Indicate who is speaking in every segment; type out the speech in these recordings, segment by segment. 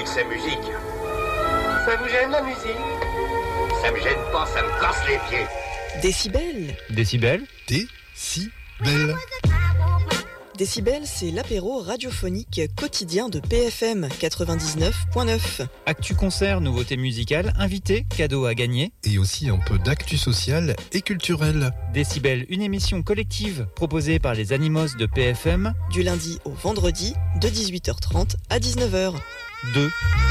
Speaker 1: avec sa musique.
Speaker 2: Ça vous gêne la musique?
Speaker 1: Ça me gêne pas, ça me casse les pieds.
Speaker 3: Décibel.
Speaker 4: Décibel.
Speaker 5: Décibel.
Speaker 3: Décibel, c'est l'apéro radiophonique quotidien de PFM 99.9.
Speaker 4: Actu concert, nouveautés musicales, invités, cadeaux à gagner.
Speaker 5: Et aussi un peu d'actu sociale et culturelle.
Speaker 4: Décibel, une émission collective proposée par les Animos de PFM.
Speaker 3: Du lundi au vendredi, de 18h30 à 19h.
Speaker 4: 2.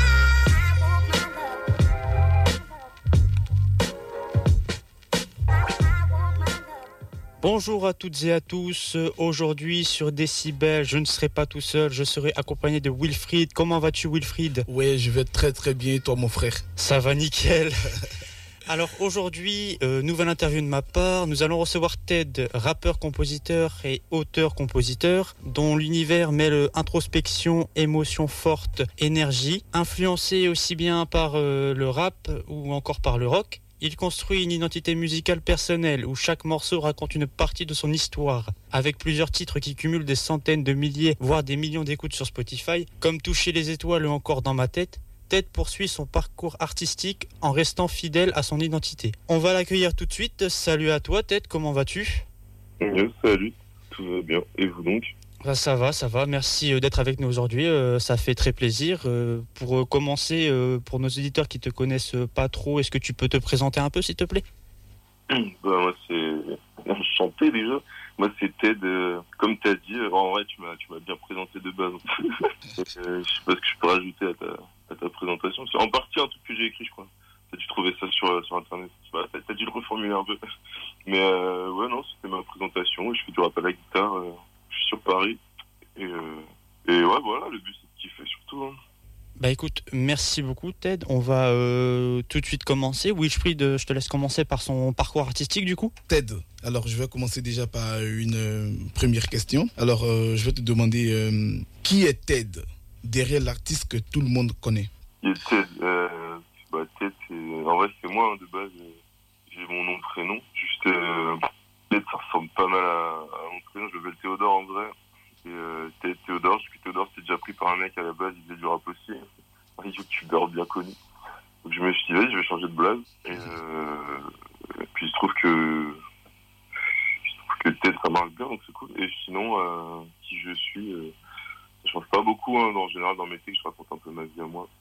Speaker 4: Bonjour à toutes et à tous. Aujourd'hui sur Décibel, je ne serai pas tout seul, je serai accompagné de Wilfried. Comment vas-tu, Wilfried ?
Speaker 6: Ouais, je vais très très bien, et toi mon frère ?
Speaker 4: Ça va nickel. Alors aujourd'hui, nouvelle interview de ma part. Nous allons recevoir Ted, rappeur, compositeur et auteur-compositeur, dont l'univers mêle introspection, émotion forte, énergie, influencé aussi bien par le rap ou encore par le rock. Il construit une identité musicale personnelle où chaque morceau raconte une partie de son histoire, avec plusieurs titres qui cumulent des centaines de milliers, voire des millions d'écoutes sur Spotify, comme Toucher les étoiles ou encore Dans ma tête. Ted poursuit son parcours artistique en restant fidèle à son identité. On va l'accueillir tout de suite. Salut à toi Ted, comment vas-tu ?
Speaker 7: Salut, tout va bien. Et vous donc ?
Speaker 4: Ça va. Merci d'être avec nous aujourd'hui. Ça fait très plaisir. Pour commencer, pour nos auditeurs qui te connaissent pas trop, est-ce que tu peux te présenter un peu, s'il te plaît ?
Speaker 7: Moi, c'est enchanté déjà. Moi, c'est Ted. Comme tu as dit, en vrai, tu m'as bien présenté de base. Je sais pas ce que je peux rajouter à ta présentation. C'est en partie un truc que j'ai écrit, je crois. T'as dû trouver ça sur Internet. T'as dû le reformuler un peu. Mais ouais, non, c'était ma présentation. Je fais du rap à la guitare. Je suis sur Paris. Et ouais, voilà, le but, c'est de kiffer surtout. Hein.
Speaker 4: Bah écoute, merci beaucoup Ted. On va tout de suite commencer. Wilfried, je te laisse commencer par son parcours artistique du coup.
Speaker 6: Ted, alors je vais commencer déjà par une première question. Alors je vais te demander qui est Ted derrière l'artiste que tout le monde connaît?
Speaker 7: Qui est Ted Ted, en vrai c'est moi hein, de base. J'ai mon nom, prénom. Juste Ted, ça ressemble pas mal à mon prénom. Je m'appelle Théodore en vrai. Et Théodore, c'était déjà pris par un mec à la base, il faisait du rap aussi, un youtubeur bien connu. Donc je me suis dit, vas-y, je vais changer de blaze. Et puis il se trouve que Ted, ça marche bien, donc c'est cool. Et sinon, qui je suis, ça change pas beaucoup, hein, en général, dans mes textes, je raconte un peu ma vie à moi.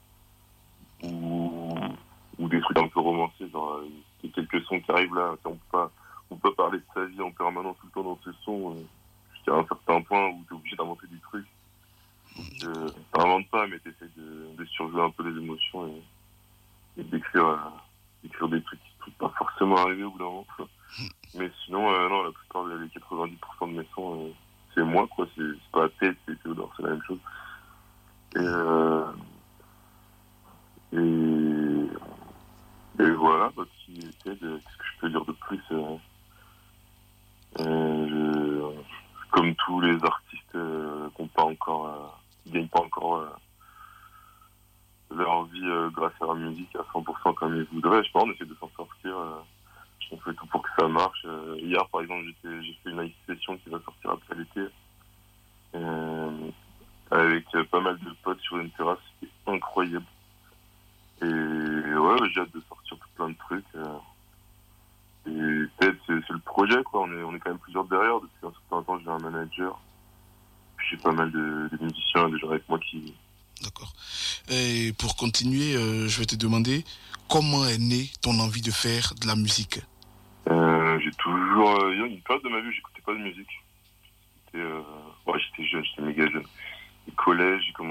Speaker 7: Ou des trucs un peu romancés, genre, il y a quelques sons qui arrivent là, on peut pas parler de sa vie en permanence tout le temps dans ces sons. Jusqu'à un certain point où tu es obligé d'inventer des trucs. T'inventes pas, mais t'essaies de surjouer un peu les émotions et d'écrire des trucs qui ne sont pas forcément arrivés au bout d'un moment. Mais sinon, non, la plupart des 90% de mes sons, c'est moi, quoi. C'est pas Ted, c'est Théodore, c'est la même chose. Et voilà, qui est Ted, qu'est-ce que je peux dire de plus comme tous les artistes qui gagnent pas encore leur vie grâce à la musique à 100% comme ils voudraient, je sais pas, on essaie de s'en sortir. On fait tout pour que ça marche. Hier, par exemple, j'ai fait une session qui va sortir après l'été avec pas mal de potes sur une terrasse, c'était incroyable. Et ouais, j'ai hâte de sortir tout plein de trucs. Et peut-être c'est le projet, quoi. On est quand même plusieurs derrière. Depuis un certain temps, j'ai un manager. Puis j'ai pas mal de musiciens, des gens avec moi qui...
Speaker 6: D'accord. Et pour continuer, je vais te demander comment est née ton envie de faire de la musique?
Speaker 7: J'ai toujours... il y a une période de ma vie où j'écoutais pas de musique. J'étais jeune, j'étais méga jeune. Au collège, j'ai commencé